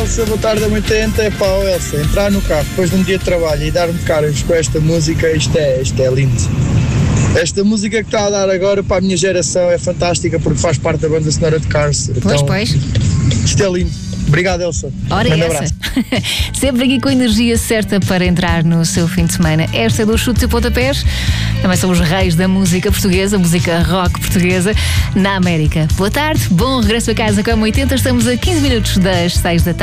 Elsa, boa tarde, 80. É pá, Elsa, entrar no carro depois de um dia de trabalho e dar-me caras com esta música, isto é lindo. Esta música que está a dar agora para a minha geração é fantástica porque faz parte da banda sonora de Cars. Pois. Isto é lindo. Obrigado, Elsa. Ora, um essa. Sempre aqui com a energia certa para entrar no seu fim de semana. Esta é dos Chutes e Pontapés. Também são os reis da música portuguesa, música rock portuguesa, na América. Boa tarde, bom regresso a casa com a 80. Estamos a 15 minutos das 6 da tarde.